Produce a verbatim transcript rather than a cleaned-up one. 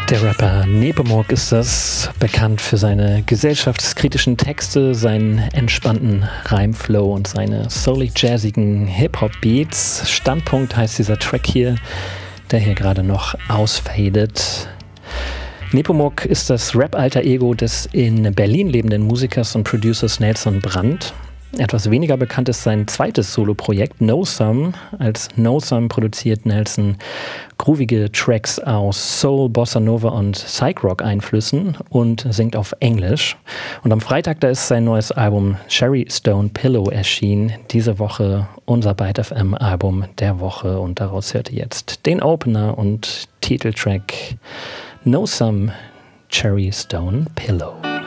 Der Rapper Nepomuk ist das, bekannt für seine gesellschaftskritischen Texte, seinen entspannten Reimflow und seine soulig-jazzigen Hip-Hop-Beats. Standpunkt heißt dieser Track hier, der hier gerade noch ausfadet. Nepomuk ist das Rap-Alter-Ego des in Berlin lebenden Musikers und Producers Nelson Brandt. Etwas weniger bekannt ist sein zweites Solo-Projekt Know Some. Als Know Some produziert Nelson groovige Tracks aus Soul, Bossa Nova und Psych-Rock-Einflüssen und singt auf Englisch. Und am Freitag, da ist sein neues Album Cherry Stone Pillow erschienen. Diese Woche unser Byte F M-Album der Woche und daraus hört ihr jetzt den Opener und Titeltrack Know Some, Cherry Stone Pillow.